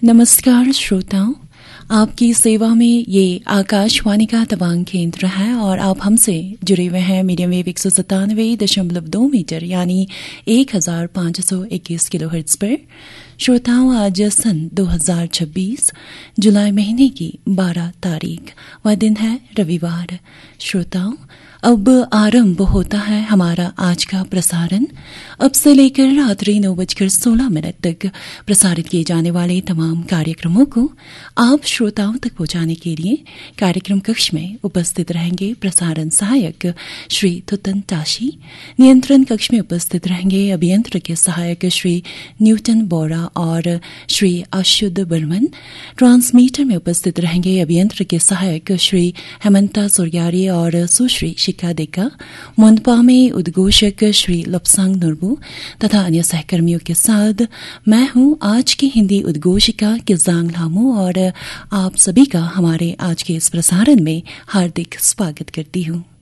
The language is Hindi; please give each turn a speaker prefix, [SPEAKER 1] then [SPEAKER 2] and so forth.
[SPEAKER 1] नमस्कार श्रोताओं, आपकी सेवा में ये आकाशवाणी का तवांग केंद्र है और आप हमसे जुड़े हुए हैं मीडियम वेव 197.2 मीटर यानी 1521 किलोहर्ट्ज पर। श्रोताओं, आज सन 2026 जुलाई महीने की 12 तारीख वह दिन है रविवार। श्रोताओं, अब आरंभ होता है हमारा आज का प्रसारण। अब से लेकर रात्रि 9:16 तक प्रसारित किए जाने वाले तमाम कार्यक्रमों को आप श्रोताओं तक पहुंचाने के लिए कार्यक्रम कक्ष में उपस्थित रहेंगे प्रसारण सहायक श्री थुतन ताशी। नियंत्रण कक्ष में उपस्थित रहेंगे अभियंत्र के सहायक श्री न्यूटन बोरा और श्री अशुद्ध बर्मन। ट्रांसमीटर में उपस्थित रहेंगे अभियंत्र के सहायक श्री हेमंता सुरयारी और सुश्री शिका देका। मुंदपा में उद्घोषक श्री लपसांग नुरबू तथा अन्य सहकर्मियों के साथ मैं हूं आज की हिंदी उद्घोषिका किजांग लामू और आप सभी का हमारे आज के इस प्रसारण में हार्दिक स्वागत करती हूं।